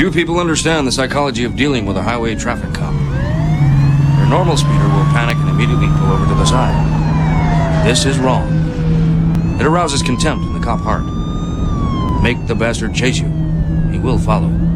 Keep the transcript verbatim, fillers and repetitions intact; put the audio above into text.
Few people understand the psychology of dealing with a highway traffic cop. Your normal speeder will panic and immediately pull over to the side. This is wrong. It arouses contempt in the cop heart. Make the bastard chase you. He will follow.